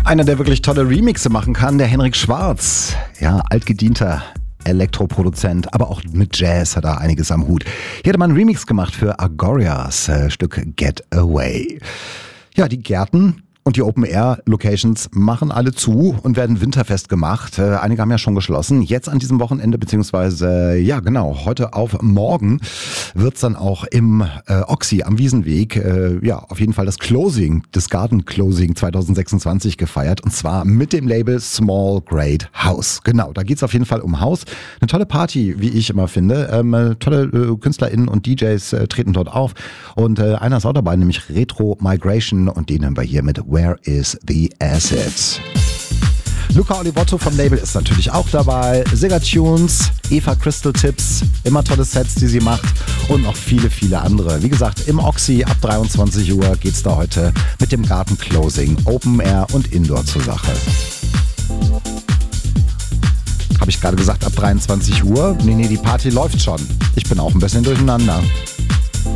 Einer, der wirklich tolle Remixe machen kann, der Henrik Schwarz. Ja, altgedienter Elektroproduzent, aber auch mit Jazz hat er einiges am Hut. Hier hat er mal einen Remix gemacht für Agorias Stück Get Away. Ja, die Gärten und die Open-Air-Locations machen alle zu und werden winterfest gemacht. Einige haben ja schon geschlossen. Jetzt an diesem Wochenende, beziehungsweise, ja genau, heute auf morgen wird's dann auch im Oxy am Wiesenweg, ja, auf jeden Fall das Closing, das Garden Closing 2026 gefeiert. Und zwar mit dem Label Small Great House. Genau, da geht's auf jeden Fall um Haus. Eine tolle Party, wie ich immer finde. Tolle KünstlerInnen und DJs treten dort auf. Und einer ist auch dabei, nämlich Retro Migration. Und den haben wir hier mit Where is the Acid? Luca Olivotto vom Label ist natürlich auch dabei. Sigga Tunes, Eva Crystal Tips, immer tolle Sets, die sie macht und noch viele, viele andere. Wie gesagt, im Oxy ab 23 Uhr geht's da heute mit dem Garten Closing, Open Air und Indoor zur Sache. Habe ich gerade gesagt, ab 23 Uhr? Nee, die Party läuft schon. Ich bin auch ein bisschen durcheinander.